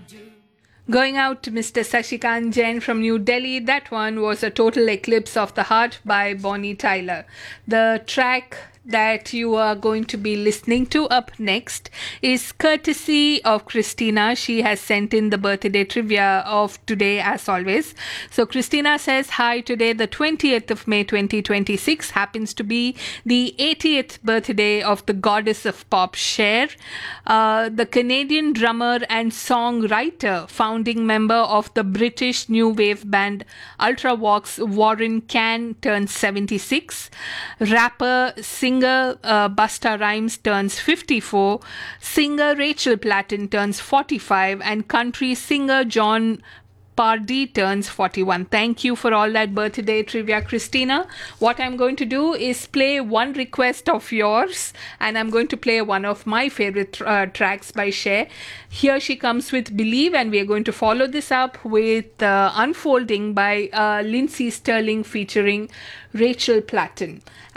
Going out to Mr. Sashikant Jain from New Delhi. That one was A Total Eclipse of the Heart by Bonnie Tyler. The track that you are going to be listening to up next is courtesy of Christina. She has sent in the birthday trivia of today as always. So Christina says, hi, today the 20th of May 2026 happens to be the 80th birthday of the goddess of pop, Cher, the Canadian drummer and songwriter, founding member of the British new wave band Ultravox. Warren Cann turns 76, rapper, singer Busta Rhymes turns 54, singer Rachel Platten turns 45, and country singer John Pardee turns 41. Thank you for all that birthday trivia, Christina. What I'm going to do is play one request of yours, and I'm going to play one of my favorite tracks by Cher. Here she comes with Believe, and we are going to follow this up with Unfolding by Lindsey Stirling featuring Rachel Platten.